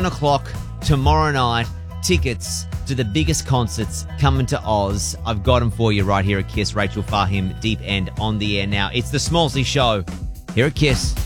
o'clock tomorrow night. Tickets to the biggest concerts coming to Oz. I've got them for you right here at KISS. Rachel Fahim, Deep End on the air now. It's the Smallsy Show here at KISS.